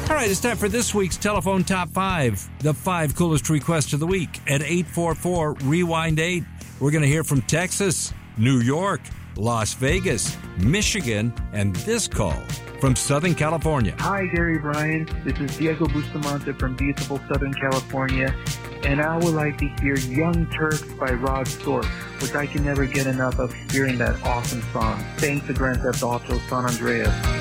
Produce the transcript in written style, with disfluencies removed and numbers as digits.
All right, it's time for this week's Telephone Top 5, the 5 coolest requests of the week at 844-REWIND-8. We're going to hear from Texas, New York, Las Vegas, Michigan, and this call from Southern California. Hi, Gary Bryan. This is Diego Bustamante from beautiful Southern California, and I would like to hear Young Turks by Rod Stewart, which I can never get enough of hearing that awesome song. Thanks to Grand Theft Auto San Andreas.